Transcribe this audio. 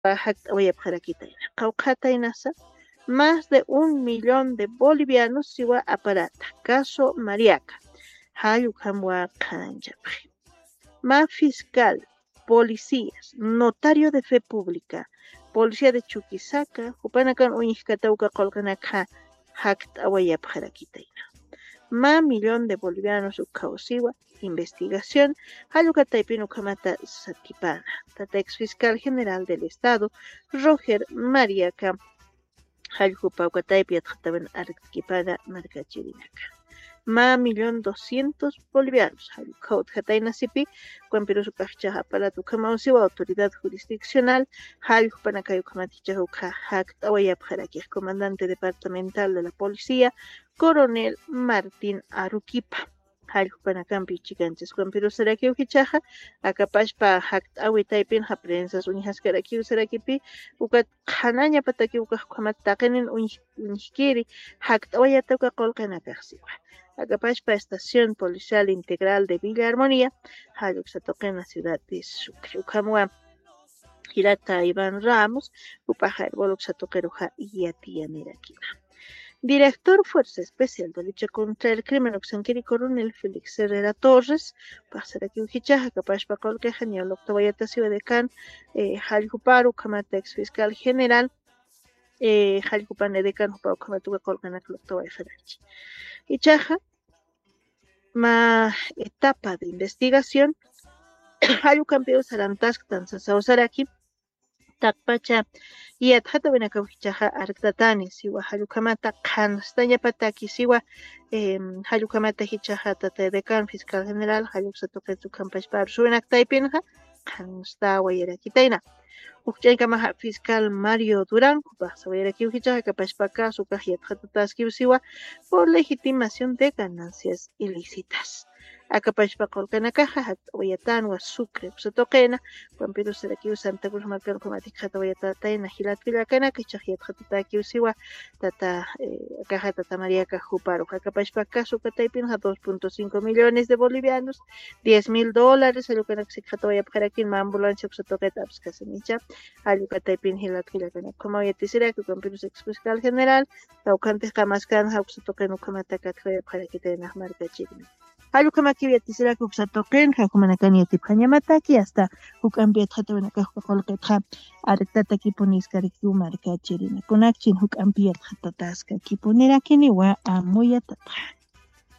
Jact'awayapqarakitayna qawqataynasa más de 1 millón de bolivianos siwa aparata caso Mariaca hayu hamwa qanchapaj más fiscal policías notario de fe pública policía de Chuquisaca hupanakan uñiqkatawqa qolqanaka jact'awayapqarakitayna más millón de bolivianos ukawsiwa investigación Hallukataypin ukamata Satipana, tata ex fiscal general del estado, Roger Mariaca, Hallukupawkataypi atqataban Arequipada markachirinaka. Ma 1.200.000 bolivianos, Hallukawt Jataynasipi, Juanpirusu Kajchaja Palatu Kamausiwa, autoridad jurisdiccional, Hallukpanakayukamatichahuka Hakt Awayapjaraki, comandante departamental de la policía, coronel Martín Aruquipa. Hallqupanakampi chikanchis Juanpirusarakiyuq hichaqa akapashpa haqt'awitaypin prensas uñihasqarakiyusarakipi uka qhanaña patakiwqa qhamat taqinin uñihkiri haqt'awayataqa qolqanakaqsiwa akapashpa estación policial integral de Villa Armonía Halluk Satoqena ciudad de Sucre ukhamwa Hirata Iván Ramos upaja herboluk Satoqeruja Yatiyanerakina. Director Fuerza Especial de Lucha contra el Crimen Oxanquiri Coronel Félix Herrera Torres, Pasaraki Ujichaja, Capashpa Colqueja, ni al Octavayata Ciudad de Can, Jaljuparu, Kamata ex fiscal general, Jaljupan de Can, Jupau Kamatuga Colcanac, Octavay Ferachi. Hichaja, ma etapa de investigación, Jaljucampeo Sarantask, Tanzasausaraki, Takpacha y atjata benakawhichaja arktatani siwa hallukamata qhanstaña pataki siwa hallukamata hichaja tata dekan fiscal general halluksatoqetu kampashpar suenaktaypinqa qhansta wayarakitayna ukchaykamaha fiscal Mario Durán kupaqsa wayarakiwhichaja kapashpaka sukaq yatjatataskiw siwa por legitimación de ganancias ilícitas. Akapashpa qolqanakaqa haqt'awayatanwa Sucre Satoqena Juanpirusarakiyuq Santa Cruz Marcano Kamatik qhatawayatatayna hilatpillakanaka ichaq siwa tata akaja tata Mariaca Juparu akapashpaka sukataypinqa 2.5 millones de bolivianos $10,000 allukanaka qhatawayapqarakin ambulancia Satoqeta apskasanicha allukataypin hilatpillakanaka qhamayatisiraki Juanpirus ex fiscal general tawqantiq qamaskan Satoqena uqamataka qhawayapqarakitayna markachikmi Hallukamakiw yatisiraki Satoqen hakumanakani yatiphañamataki hasta huk'anpi atqatawanaka qolqetqa arqtata kipunisqarikiw markachirinakunakchin huk'anpi yatqatatasqa kipunirakini wa amuyatata